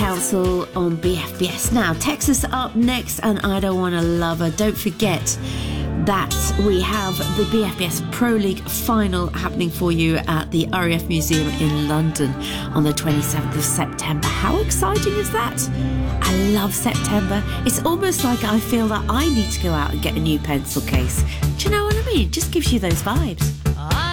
Council on BFBS. Now, Texas up next, and I Don't Wanna Love Her. Don't forget that we have the BFBS Pro League final happening for you at the RAF Museum in London on the 27th of September. How exciting is that? I love September. It's almost like I feel that I need to go out and get a new pencil case. Do you know what I mean? It just gives you those vibes.